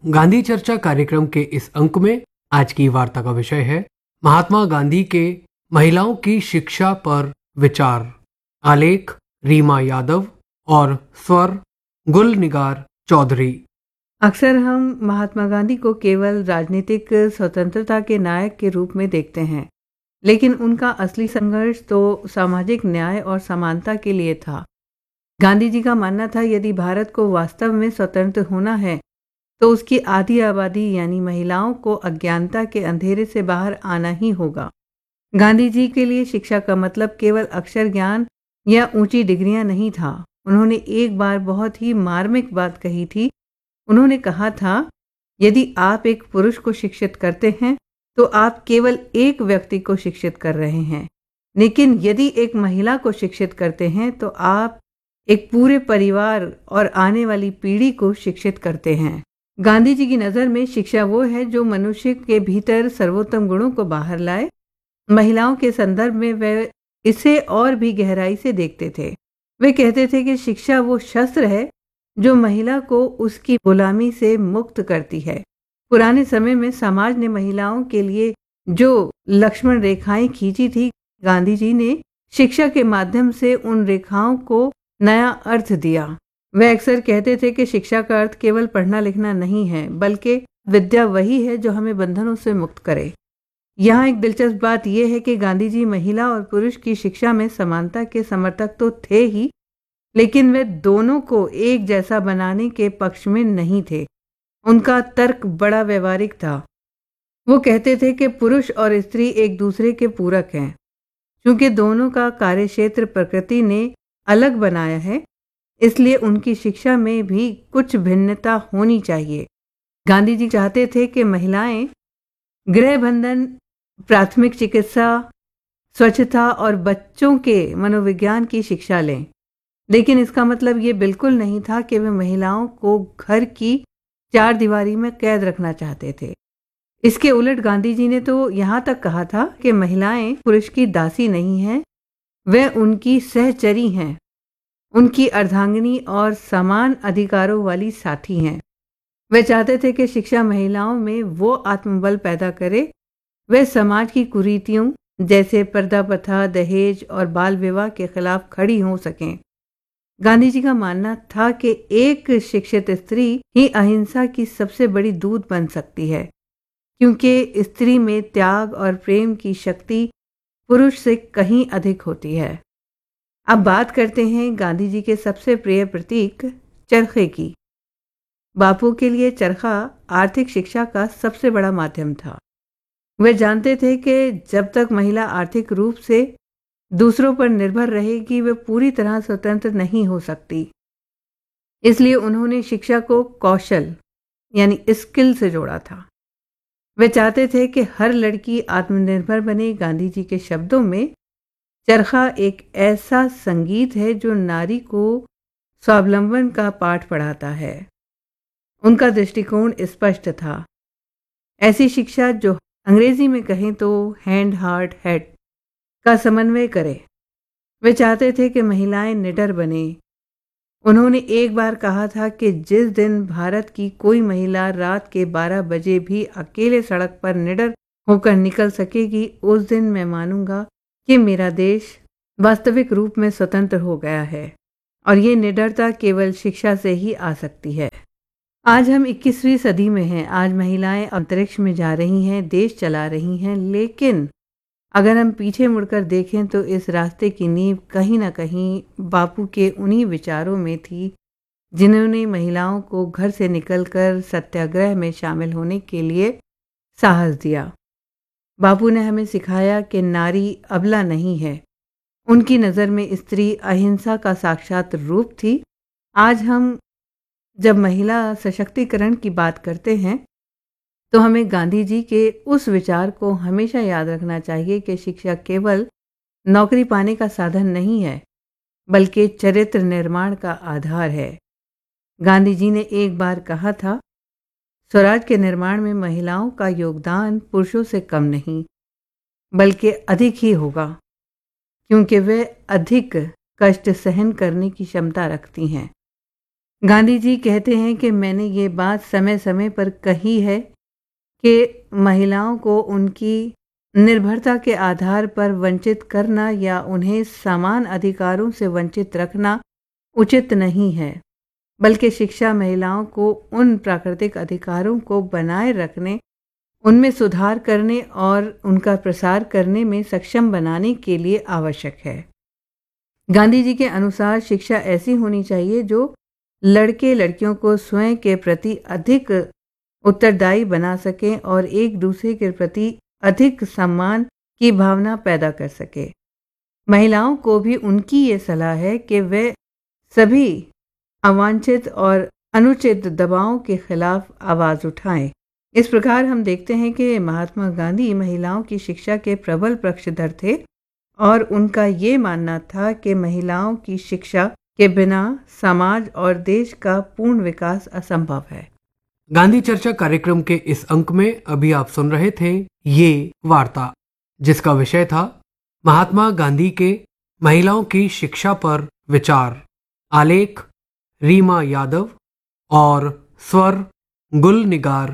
गांधी चर्चा कार्यक्रम के इस अंक में आज की वार्ता का विषय है महात्मा गांधी के महिलाओं की शिक्षा पर विचार। आलेख रीमा यादव और स्वर गुलनिगार चौधरी। अक्सर हम महात्मा गांधी को केवल राजनीतिक स्वतंत्रता के नायक के रूप में देखते हैं, लेकिन उनका असली संघर्ष तो सामाजिक न्याय और समानता के लिए था। गांधी जी का मानना था यदि भारत को वास्तव में स्वतंत्र होना है तो उसकी आधी आबादी यानी महिलाओं को अज्ञानता के अंधेरे से बाहर आना ही होगा। गांधी जी के लिए शिक्षा का मतलब केवल अक्षर ज्ञान या ऊंची डिग्रियां नहीं था। उन्होंने एक बार बहुत ही मार्मिक बात कही थी। उन्होंने कहा था, यदि आप एक पुरुष को शिक्षित करते हैं तो आप केवल एक व्यक्ति को शिक्षित कर रहे हैं, लेकिन यदि एक महिला को शिक्षित करते हैं तो आप एक पूरे परिवार और आने वाली पीढ़ी को शिक्षित करते हैं। गांधी जी की नज़र में शिक्षा वो है जो मनुष्य के भीतर सर्वोत्तम गुणों को बाहर लाए। महिलाओं के संदर्भ में वे इसे और भी गहराई से देखते थे। वे कहते थे कि शिक्षा वो शस्त्र है जो महिला को उसकी गुलामी से मुक्त करती है। पुराने समय में समाज ने महिलाओं के लिए जो लक्ष्मण रेखाएं खींची थी, गांधी जी ने शिक्षा के माध्यम से उन रेखाओं को नया अर्थ दिया। वे अक्सर कहते थे कि शिक्षा का अर्थ केवल पढ़ना लिखना नहीं है, बल्कि विद्या वही है जो हमें बंधनों से मुक्त करे। यहाँ एक दिलचस्प बात यह है कि गांधी जी महिला और पुरुष की शिक्षा में समानता के समर्थक तो थे ही, लेकिन वे दोनों को एक जैसा बनाने के पक्ष में नहीं थे। उनका तर्क बड़ा व्यवहारिक था। वो कहते थे कि पुरुष और स्त्री एक दूसरे के पूरक हैं। क्योंकि दोनों का कार्यक्षेत्र प्रकृति ने अलग बनाया है, इसलिए उनकी शिक्षा में भी कुछ भिन्नता होनी चाहिए। गांधी जी चाहते थे कि महिलाएं गृह बंधन, प्राथमिक चिकित्सा, स्वच्छता और बच्चों के मनोविज्ञान की शिक्षा लें, लेकिन इसका मतलब ये बिल्कुल नहीं था कि वे महिलाओं को घर की चार दीवारी में कैद रखना चाहते थे। इसके उलट गांधी जी ने तो यहाँ तक कहा था कि महिलाएं पुरुष की दासी नहीं हैं, वे उनकी सहचरी हैं, उनकी अर्धांगिनी और समान अधिकारों वाली साथी हैं। वे चाहते थे कि शिक्षा महिलाओं में वो आत्मबल पैदा करे, वे समाज की कुरीतियों जैसे पर्दा प्रथा, दहेज और बाल विवाह के खिलाफ खड़ी हो सकें। गांधी जी का मानना था कि एक शिक्षित स्त्री ही अहिंसा की सबसे बड़ी दूत बन सकती है, क्योंकि स्त्री में त्याग और प्रेम की शक्ति पुरुष से कहीं अधिक होती है। अब बात करते हैं गांधी जी के सबसे प्रिय प्रतीक चरखे की। बापू के लिए चरखा आर्थिक शिक्षा का सबसे बड़ा माध्यम था। वे जानते थे कि जब तक महिला आर्थिक रूप से दूसरों पर निर्भर रहेगी, वे पूरी तरह स्वतंत्र नहीं हो सकती। इसलिए उन्होंने शिक्षा को कौशल यानी स्किल से जोड़ा था। वे चाहते थे कि हर लड़की आत्मनिर्भर बने। गांधी जी के शब्दों में चरखा एक ऐसा संगीत है जो नारी को स्वावलंबन का पाठ पढ़ाता है। उनका दृष्टिकोण स्पष्ट था। ऐसी शिक्षा जो अंग्रेजी में कहें तो हैंड हार्ट हेड का समन्वय करे। वे चाहते थे कि महिलाएं निडर बने। उन्होंने एक बार कहा था कि जिस दिन भारत की कोई महिला रात के 12 बजे भी अकेले सड़क पर निडर होकर निकल सकेगी, उस दिन मैं मानूंगा कि मेरा देश वास्तविक रूप में स्वतंत्र हो गया है। और ये निडरता केवल शिक्षा से ही आ सकती है। आज हम 21वीं सदी में हैं। आज महिलाएं अंतरिक्ष में जा रही हैं, देश चला रही हैं, लेकिन अगर हम पीछे मुड़कर देखें तो इस रास्ते की नींव कहीं ना कहीं बापू के उन्हीं विचारों में थी जिन्होंने महिलाओं को घर से निकलकर सत्याग्रह में शामिल होने के लिए साहस दिया। बापू ने हमें सिखाया कि नारी अबला नहीं है। उनकी नज़र में स्त्री अहिंसा का साक्षात रूप थी। आज हम जब महिला सशक्तिकरण की बात करते हैं तो हमें गांधी जी के उस विचार को हमेशा याद रखना चाहिए कि शिक्षा केवल नौकरी पाने का साधन नहीं है, बल्कि चरित्र निर्माण का आधार है। गांधी जी ने एक बार कहा था, स्वराज के निर्माण में महिलाओं का योगदान पुरुषों से कम नहीं, बल्कि अधिक ही होगा, क्योंकि वे अधिक कष्ट सहन करने की क्षमता रखती हैं। गांधी जी कहते हैं कि मैंने ये बात समय समय पर कही है कि महिलाओं को उनकी निर्भरता के आधार पर वंचित करना या उन्हें समान अधिकारों से वंचित रखना उचित नहीं है, बल्कि शिक्षा महिलाओं को उन प्राकृतिक अधिकारों को बनाए रखने, उनमें सुधार करने और उनका प्रसार करने में सक्षम बनाने के लिए आवश्यक है। गांधी जी के अनुसार शिक्षा ऐसी होनी चाहिए जो लड़के लड़कियों को स्वयं के प्रति अधिक उत्तरदायी बना सकें और एक दूसरे के प्रति अधिक सम्मान की भावना पैदा कर सके। महिलाओं को भी उनकी ये सलाह है कि वे सभी अवांछित और अनुचित दबावों के खिलाफ आवाज उठाएं। इस प्रकार हम देखते हैं कि महात्मा गांधी महिलाओं की शिक्षा के प्रबल पक्षधर थे और उनका ये मानना था कि महिलाओं की शिक्षा के बिना समाज और देश का पूर्ण विकास असंभव है। गांधी चर्चा कार्यक्रम के इस अंक में अभी आप सुन रहे थे ये वार्ता, जिसका विषय था महात्मा गांधी के महिलाओं की शिक्षा पर विचार। आलेख रीमा यादव और स्वर गुल निगार